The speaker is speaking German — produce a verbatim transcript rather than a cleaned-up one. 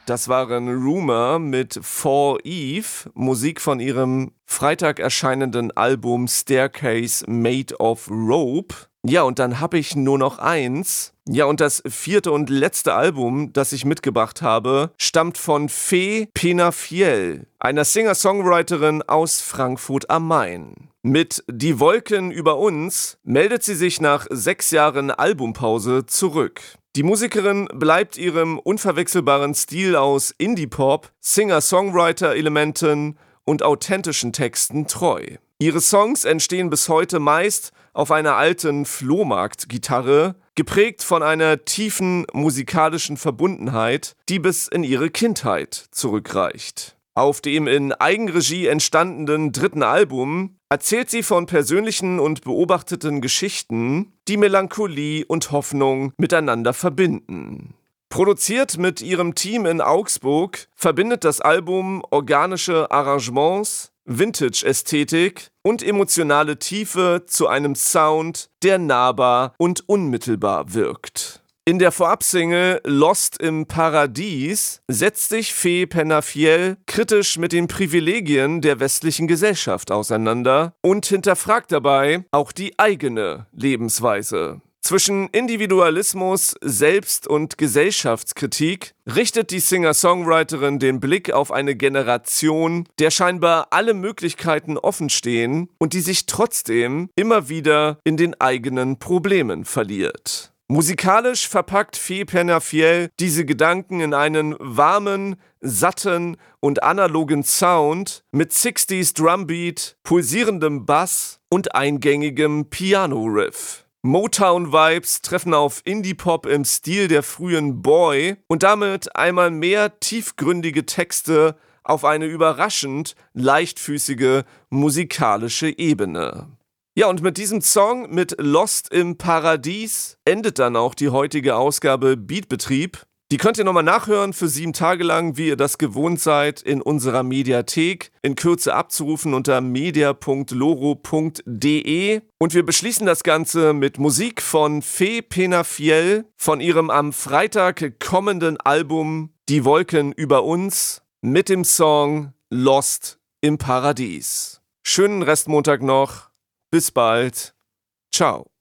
Das waren Rumour mit For Eve, Musik von ihrem Freitag erscheinenden Album Staircase Made of Rope. Ja, und dann habe ich nur noch eins. Ja, und das vierte und letzte Album, das ich mitgebracht habe, stammt von Fee Penafiel, einer Singer-Songwriterin aus Frankfurt am Main. Mit Die Wolken über uns meldet sie sich nach sechs Jahren Albumpause zurück. Die Musikerin bleibt ihrem unverwechselbaren Stil aus Indie-Pop, Singer-Songwriter-Elementen und authentischen Texten treu. Ihre Songs entstehen bis heute meist auf einer alten Flohmarkt-Gitarre, geprägt von einer tiefen musikalischen Verbundenheit, die bis in ihre Kindheit zurückreicht. Auf dem in Eigenregie entstandenen dritten Album erzählt sie von persönlichen und beobachteten Geschichten, die Melancholie und Hoffnung miteinander verbinden. Produziert mit ihrem Team in Augsburg, verbindet das Album organische Arrangements, Vintage-Ästhetik und emotionale Tiefe zu einem Sound, der nahbar und unmittelbar wirkt. In der Vorabsingle Lost im Paradies setzt sich Fee Penafiel kritisch mit den Privilegien der westlichen Gesellschaft auseinander und hinterfragt dabei auch die eigene Lebensweise. Zwischen Individualismus, Selbst- und Gesellschaftskritik richtet die Singer-Songwriterin den Blick auf eine Generation, der scheinbar alle Möglichkeiten offenstehen und die sich trotzdem immer wieder in den eigenen Problemen verliert. Musikalisch verpackt Fee Penafiel diese Gedanken in einen warmen, satten und analogen Sound mit sechziger Drumbeat, pulsierendem Bass und eingängigem Piano-Riff. Motown-Vibes treffen auf Indie-Pop im Stil der frühen Boy und damit einmal mehr tiefgründige Texte auf eine überraschend leichtfüßige musikalische Ebene. Ja, und mit diesem Song, mit Lost im Paradies, endet dann auch die heutige Ausgabe Beatbetrieb. Die könnt ihr nochmal nachhören für sieben Tage lang, wie ihr das gewohnt seid, in unserer Mediathek, in Kürze abzurufen unter media punkt loro punkt de. Und wir beschließen das Ganze mit Musik von Fee Penafiel von ihrem am Freitag kommenden Album Die Wolken über uns mit dem Song Lost im Paradies. Schönen Restmontag noch. Bis bald. Ciao.